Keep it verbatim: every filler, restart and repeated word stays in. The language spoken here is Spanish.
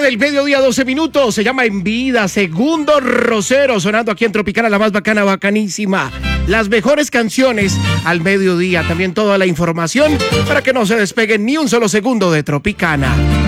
del mediodía, doce minutos. Se llama En Vida, segundo Rosero, sonando aquí en Tropicana, la más bacana, bacanísima. Las mejores canciones al mediodía. También toda la información para que no se despeguen ni un solo segundo de Tropicana.